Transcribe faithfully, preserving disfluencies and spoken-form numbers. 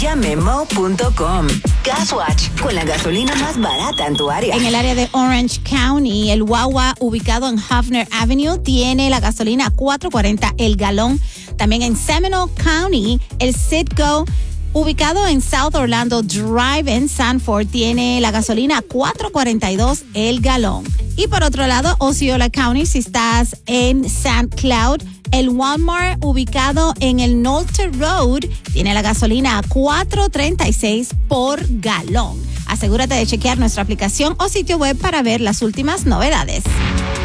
ya memo punto com. Gaswatch, con la gasolina más barata en tu área. En el área de Orange County, el Wawa, ubicado en Hofner Avenue, tiene la gasolina a cuatro cuarenta el galón. También en Seminole County, el Citgo, ubicado en South Orlando Drive en Sanford, tiene la gasolina a cuatro cuarenta y dos el galón. Y por otro lado, Osceola County, si estás en Saint Cloud, el Walmart, ubicado en el Nolte Road, tiene la gasolina a cuatro treinta y seis por galón. Asegúrate de chequear nuestra aplicación o sitio web para ver las últimas novedades.